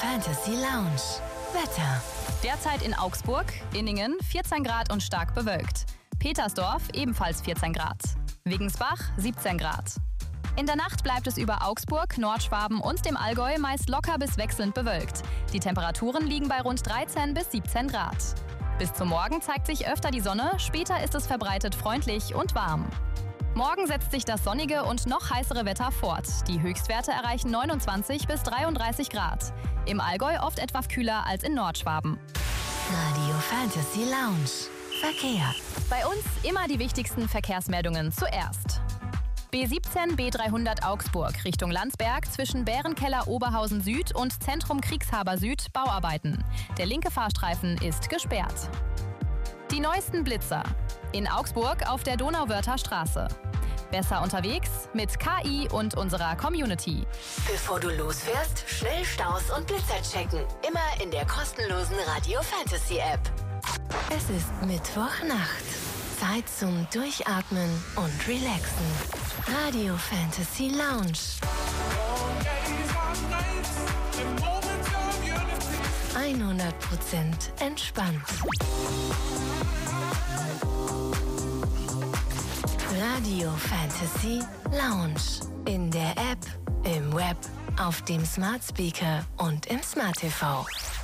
Fantasy Lounge. Wetter. Derzeit in Augsburg, Inningen 14 Grad und stark bewölkt. Petersdorf ebenfalls 14 Grad. Wigensbach 17 Grad. In der Nacht bleibt es über Augsburg, Nordschwaben und dem Allgäu meist locker bis wechselnd bewölkt. Die Temperaturen liegen bei rund 13 bis 17 Grad. Bis zum Morgen zeigt sich öfter die Sonne, später ist es verbreitet freundlich und warm. Morgen setzt sich das sonnige und noch heißere Wetter fort. Die Höchstwerte erreichen 29 bis 33 Grad. Im Allgäu oft etwas kühler als in Nordschwaben. Radio Fantasy Lounge. Verkehr. Bei uns immer die wichtigsten Verkehrsmeldungen zuerst. B17 B300 Augsburg Richtung Landsberg zwischen Bärenkeller Oberhausen Süd und Zentrum Kriegshaber Süd Bauarbeiten. Der linke Fahrstreifen ist gesperrt. Die neuesten Blitzer. In Augsburg auf der Donauwörther Straße. Besser unterwegs mit KI und unserer Community. Bevor du losfährst, schnell Staus und Blitzer checken. Immer in der kostenlosen Radio Fantasy App. Es ist Mittwochnacht. Zeit zum Durchatmen und Relaxen. Radio Fantasy Lounge. 100% entspannt. Radio Fantasy Lounge. In der App, im Web, auf dem Smart Speaker und im Smart TV.